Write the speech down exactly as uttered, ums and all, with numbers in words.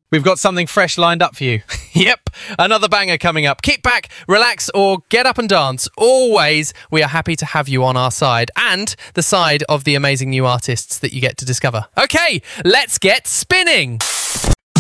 We've got something fresh lined up for you. Yep, another banger coming up. Kick back, relax, or get up and dance. Always, we are happy to have you on our side and the side of the amazing new artists that you get to discover. Okay, let's get spinning.